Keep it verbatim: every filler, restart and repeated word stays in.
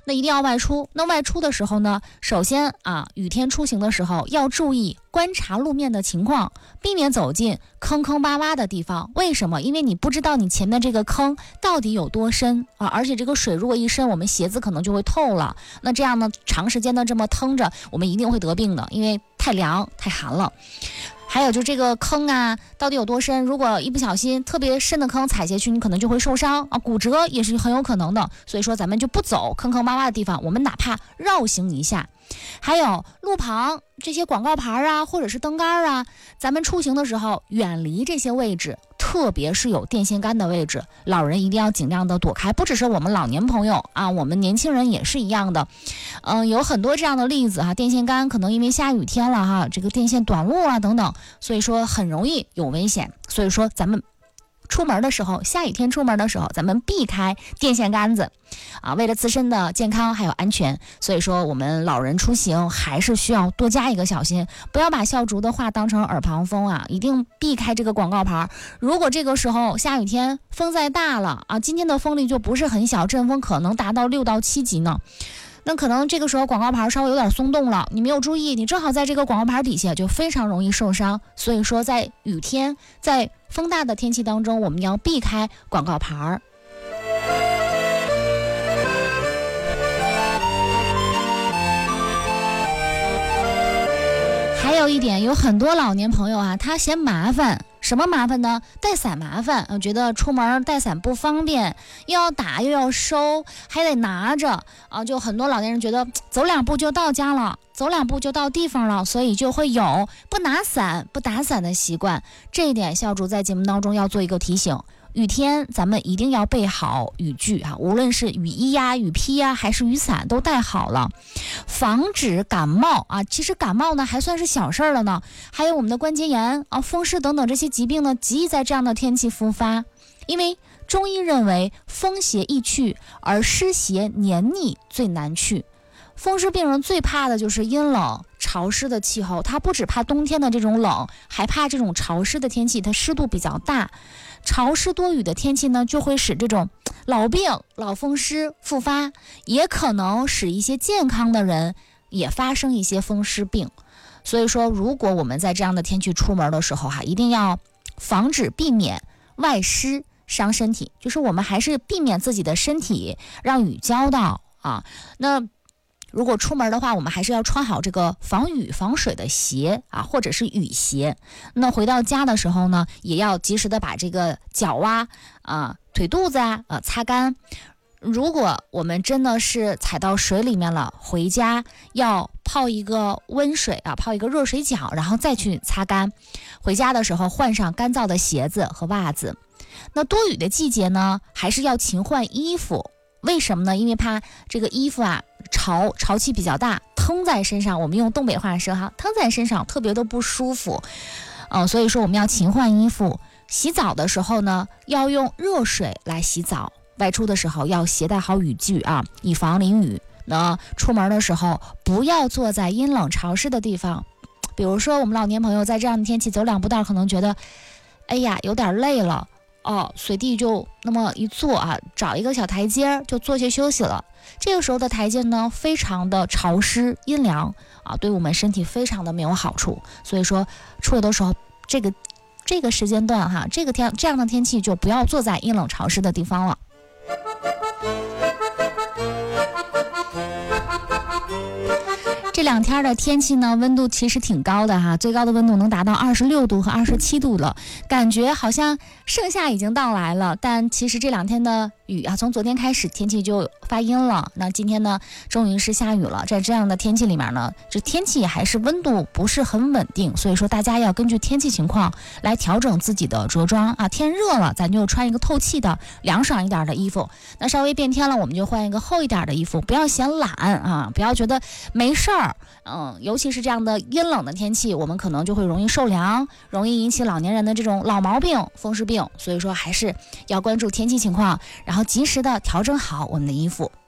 那一定要外出。那外出的时候呢，首先啊，雨天出行的时候要注意观察路面的情况，避免走进坑坑洼洼的地方。为什么？因为你不知道你前面这个坑到底有多深啊，而且这个水如果一深，我们鞋子可能就会透了。那这样呢，长时间的这么腾着，我们一定会得病的，因为太凉太寒了。还有就这个坑啊，到底有多深？如果一不小心特别深的坑踩下去，你可能就会受伤啊，骨折也是很有可能的。所以说咱们就不走坑坑洼洼的地方，我们哪怕绕行一下。还有路旁这些广告牌啊，或者是灯杆啊，咱们出行的时候远离这些位置，特别是有电线杆的位置，老人一定要尽量的躲开。不只是我们老年朋友啊，我们年轻人也是一样的。嗯、呃，有很多这样的例子哈，电线杆可能因为下雨天了哈，这个电线短路啊等等，所以说很容易有危险。所以说咱们出门的时候，下雨天出门的时候，咱们避开电线杆子啊，为了自身的健康还有安全，所以说我们老人出行还是需要多加一个小心，不要把笑竹的话当成耳旁风啊，一定避开这个广告牌。如果这个时候下雨天风再大了啊，今天的风力就不是很小，阵风可能达到六到七级呢。那可能这个时候广告牌稍微有点松动了，你没有注意，你正好在这个广告牌底下，就非常容易受伤。所以说在雨天在风大的天气当中，我们要避开广告牌。还有一点，有很多老年朋友啊，他嫌麻烦。什么麻烦呢？带伞麻烦，我觉得出门带伞不方便，又要打又要收，还得拿着啊！就很多老年人觉得走两步就到家了，走两步就到地方了，所以就会有不拿伞、不打伞的习惯。这一点，校主在节目当中要做一个提醒。雨天咱们一定要备好雨具啊，无论是雨衣呀、雨披呀，还是雨伞都带好了，防止感冒啊。其实感冒呢还算是小事儿了呢，还有我们的关节炎啊、风湿等等这些疾病呢，极易在这样的天气复发。因为中医认为风邪易去，而湿邪黏腻最难去。风湿病人最怕的就是阴冷潮湿的气候，他不只怕冬天的这种冷，还怕这种潮湿的天气，它湿度比较大。潮湿多雨的天气呢，就会使这种老病老风湿复发，也可能使一些健康的人也发生一些风湿病。所以说如果我们在这样的天气出门的时候哈，一定要防止避免外湿伤身体，就是我们还是避免自己的身体让雨浇到啊。那如果出门的话，我们还是要穿好这个防雨防水的鞋啊，或者是雨鞋。那回到家的时候呢，也要及时的把这个脚啊、啊腿肚子啊、呃擦干。如果我们真的是踩到水里面了，回家要泡一个温水啊，泡一个热水脚，然后再去擦干。回家的时候换上干燥的鞋子和袜子。那多雨的季节呢，还是要勤换衣服。为什么呢？因为怕这个衣服啊潮潮气比较大，腾在身上，我们用东北话说哈，腾在身上特别的不舒服。嗯、呃，所以说我们要勤换衣服。洗澡的时候呢，要用热水来洗澡。外出的时候要携带好雨具啊，以防淋雨。那出门的时候不要坐在阴冷潮湿的地方，比如说我们老年朋友在这样的天气走两步道，可能觉得哎呀有点累了哦，随地就那么一坐啊，找一个小台阶就坐下休息了。这个时候的台阶呢，非常的潮湿阴凉啊，对我们身体非常的没有好处。所以说出来的时候，这个这个时间段哈，这个天这样的天气就不要坐在阴冷潮湿的地方了。这两天的天气呢，温度其实挺高的哈，最高的温度能达到二十六度和二十七度了，感觉好像盛夏已经到来了。但其实这两天的雨啊，从昨天开始天气就发阴了，那今天呢，终于是下雨了。在这样的天气里面呢，这天气还是温度不是很稳定，所以说大家要根据天气情况来调整自己的着装啊。天热了，咱就穿一个透气的、凉爽一点的衣服；那稍微变天了，我们就换一个厚一点的衣服。不要嫌懒啊，不要觉得没事儿。嗯，尤其是这样的阴冷的天气，我们可能就会容易受凉，容易引起老年人的这种老毛病、风湿病。所以说，还是要关注天气情况，然后及时的调整好我们的衣服。